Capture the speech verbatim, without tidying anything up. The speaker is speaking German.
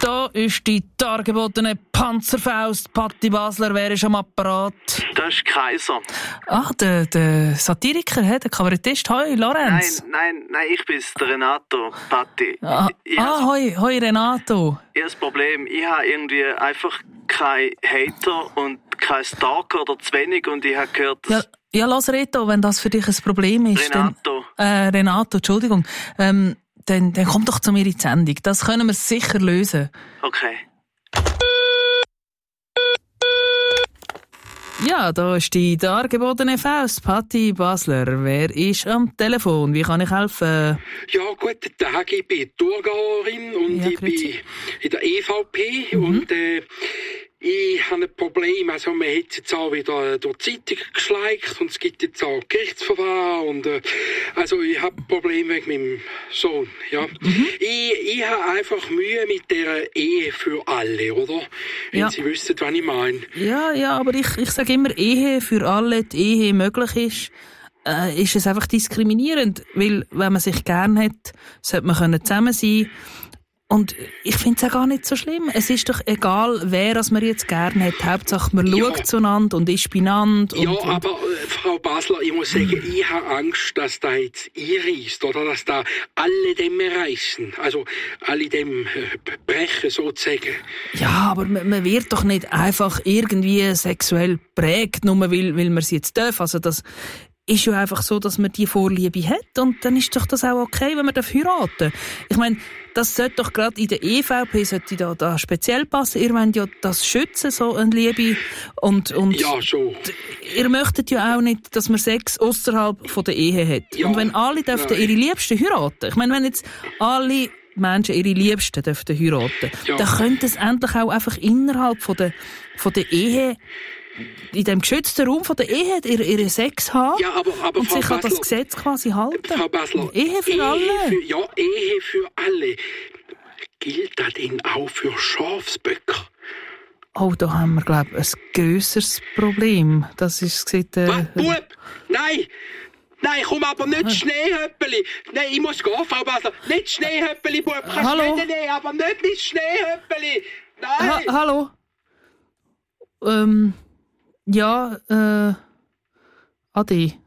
Da ist die dargebotene Panzerfaust. Patti Basler, wer ist am Apparat? Das ist Kaiser. Ah, der, der Satiriker, he, der Kabarettist. Hoi, Lorenz. Nein, nein, nein, ich bin's, der Renato, Patti. Ah, ich, ah hoi, hoi, Renato. Ich habe das Problem, ich habe irgendwie einfach keinen Hater und keinen Stalker oder zu wenig und ich habe gehört, Ja, ja, lass Reto, wenn das für dich ein Problem ist. Renato. Dann, äh, Renato, Entschuldigung. Ähm, dann, dann komm doch zu mir in die Sendung. Das können wir sicher lösen. Okay. Ja, da ist die dargebotene Faust, Patti Basler. Wer ist am Telefon? Wie kann ich helfen? Ja, guten Tag, ich bin Thurgauerin und Ja, ich bin grüezi. in der E V P Mhm. und äh, ich habe ein Problem. Also man hat jetzt auch wieder durch die Zeitung geschleicht und es gibt jetzt auch Gerichtsverfahren und äh, also ich habe Probleme wegen meinem Sohn. Ja. Mhm. Ich, ich habe einfach Mühe mit der Ehe für alle, oder? Wenn Ja. Sie wüssten, was ich meine. Ja, ja, aber ich, ich sage immer, Ehe für alle, die Ehe möglich ist, äh, ist es einfach diskriminierend. Weil, wenn man sich gern hat, sollte man können zusammen sein. Und ich finde es ja gar nicht so schlimm. Es ist doch egal, wer es man jetzt gern hat. Hauptsache, man Ja. schaut zueinander und ist beieinander. Ja, und, und aber äh, Frau Basler, ich muss sagen, ich habe Angst, dass da jetzt einreisst oder dass da alle dem reißen. Also alle dem äh, brechen sozusagen. Ja, aber man, man wird doch nicht einfach irgendwie sexuell prägt, nur weil, weil man es jetzt darf. Also das ist ja einfach so, dass man die Vorliebe hat und dann ist doch das auch okay, wenn man darf heiraten. Ich meine, das sollte doch gerade in der E V P sollte da, da speziell passen. Ihr wollt ja das schützen, so eine Liebe. Und, und Ja, schon. ihr möchtet ja auch nicht, dass man Sex außerhalb von der Ehe hat. Ja, Und wenn alle dürften nein. ihre Liebsten heiraten, ich meine, wenn jetzt alle Menschen ihre Liebsten dürften heiraten, Ja. dann könnte es endlich auch einfach innerhalb von der, von der Ehe, in dem geschützten Raum von der Ehe, ihre, ihre Sex haben Ja, aber, aber und Frau sich an das Basler, Gesetz quasi halten. Frau Basler, Ehe für alle. Für, ja, Ehe für alle. Gilt das denn auch für Schafsböcker? Oh, da haben wir, glaube ich, ein grösseres Problem. Das ist gesagt, äh, Was? Bub! Nein! Nein, komm aber nicht Schneehöppeli! Nein, ich muss gehen, Frau Basler! Nicht Schneehöppeli, Bub! Kannst Hallo? nicht nehmen, aber nicht mit Schneehöppeli! ha Nein! hallo? Ähm, ja, äh, Adi.